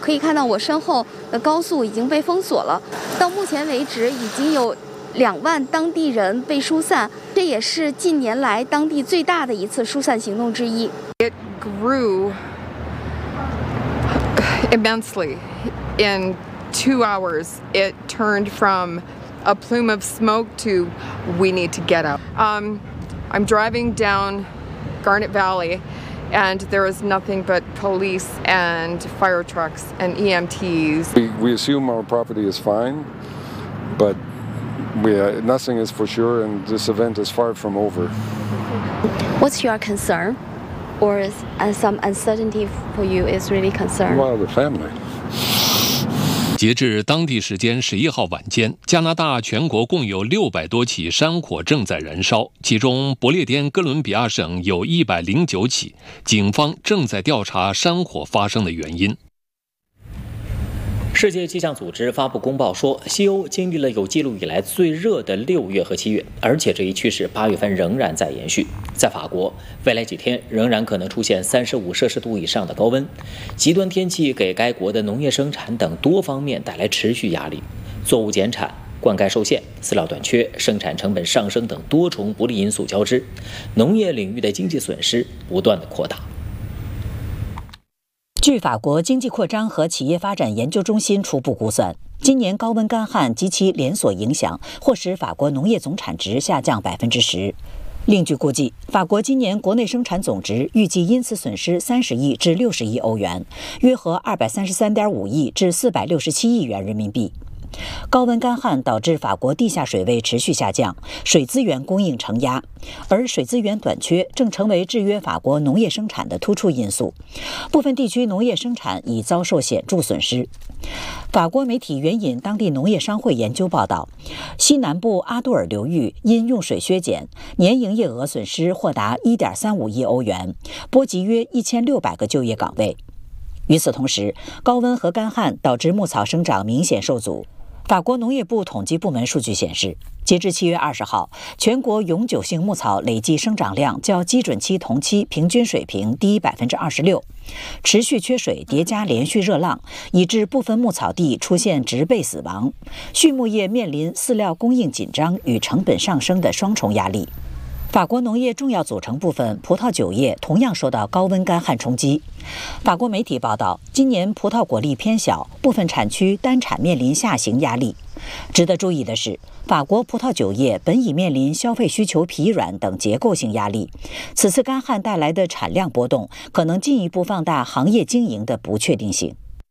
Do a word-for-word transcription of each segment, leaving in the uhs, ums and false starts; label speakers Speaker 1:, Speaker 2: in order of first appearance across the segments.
Speaker 1: 可以看到我身后的高速已经被封锁了，到目前为止已经有两万当地人被疏散，这也是近年来当地最大的一次疏散行动之一。
Speaker 2: It grew immensely. In two hours, it turned from a plume of smoke to we need to get out. Um, I'm driving down Garnet Valley, and there is nothing but police and fire trucks and E M Ts.
Speaker 3: We, we assume our property is fine, but we, uh, nothing is for sure, and this event is far from over.
Speaker 1: What's your concern, or is, uh, some uncertainty for you is really concern?
Speaker 3: Well, the family.
Speaker 4: 截至当地时间十一号晚间，加拿大全国共有六百多起山火正在燃烧，其中不列颠哥伦比亚省有一百零九起，警方正在调查山火发生的原因。
Speaker 5: 世界气象组织发布公报说，西欧经历了有记录以来最热的六月和七月，而且这一趋势八月份仍然在延续。在法国，未来几天仍然可能出现三十五摄氏度以上的高温，极端天气给该国的农业生产等多方面带来持续压力，作物减产、灌溉受限、饲料短缺、生产成本上升等多重不利因素交织，农业领域的经济损失不断的扩大。
Speaker 6: 据法国经济扩张和企业发展研究中心初步估算，今年高温干旱及其连锁影响或使法国农业总产值下降百分之十。另据估计，法国今年国内生产总值预计因此损失三十亿至六十亿欧元，约合二百三十三点五亿至四百六十七亿元人民币。高温干旱导致法国地下水位持续下降，水资源供应承压，而水资源短缺正成为制约法国农业生产的突出因素。部分地区农业生产已遭受显著损失。法国媒体援引当地农业商会研究报道，西南部阿杜尔流域因用水削减，年营业额损失或达 一点三五亿欧元，波及约一千六百个就业岗位。与此同时，高温和干旱导致牧草生长明显受阻。法国农业部统计部门数据显示，截至七月二十号，全国永久性牧草累计生长量较基准期同期平均水平低百分之二十六。持续缺水叠加连续热浪，以致部分牧草地出现植被死亡，畜牧业面临饲料供应紧张与成本上升的双重压力。法国农业重要组成部分葡萄酒业同样受到高温干旱冲击。法国媒体报道，今年葡萄果粒偏小，部分产区单产面临下行压力。值得注意的是，法国葡萄酒业本已面临消费需求疲软等结构性压力，此次干旱带来的产量波动可能进一步放大行业经营的不确定性。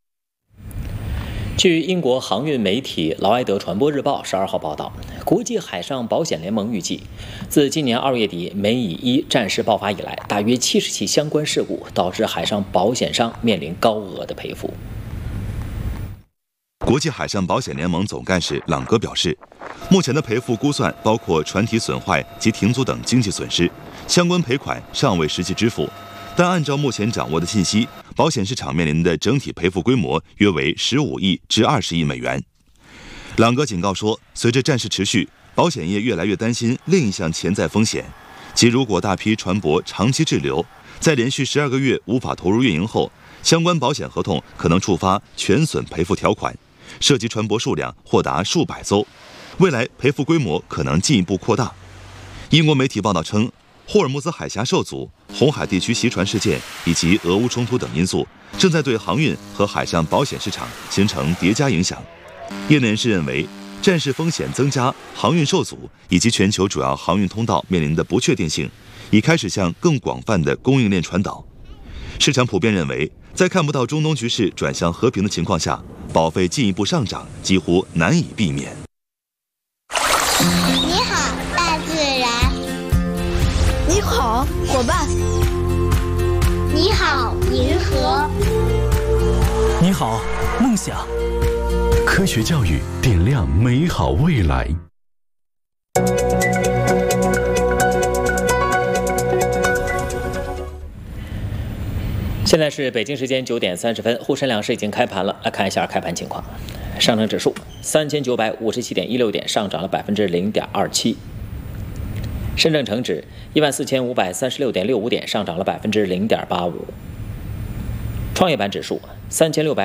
Speaker 5: 据英国航运媒体劳埃德传播日报十二号报道，国际海上保险联盟预计，自今年二月底美以一战事爆发以来，大约七十起相关事故导致海上保险商面临高额的赔付。
Speaker 7: 国际海上保险联盟总干事朗格表示，目前的赔付估算包括船体损坏及停租等经济损失，相关赔款尚未实际支付。但按照目前掌握的信息，保险市场面临的整体赔付规模约为十五亿至二十亿美元。朗格警告说，随着战事持续，保险业越来越担心另一项潜在风险，即如果大批船舶长期滞留，在连续十二个月无法投入运营后，相关保险合同可能触发全损赔付条款，涉及船舶数量或达数百艘，未来赔付规模可能进一步扩大。英国媒体报道称，霍尔木兹海峡受阻、红海地区袭船事件以及俄乌冲突等因素，正在对航运和海上保险市场形成叠加影响。业内人士认为，战事风险增加、航运受阻以及全球主要航运通道面临的不确定性，已开始向更广泛的供应链传导。市场普遍认为，在看不到中东局势转向和平的情况下，保费进一步上涨几乎难以避免。
Speaker 8: 你好，大自然。
Speaker 1: 你好，伙伴。
Speaker 8: 你好，银河。
Speaker 9: 你好，梦想。科学教育点亮美好未来。
Speaker 5: 现在是北京时间九点三十分，沪深两市已经开盘了。来看一下开盘情况。上证指数三千九百五十七点一六点，上涨了百分之零点二七。深证成指一万四千五百三十六点六五点，上涨了百分之零点八五。创业板指数三千六百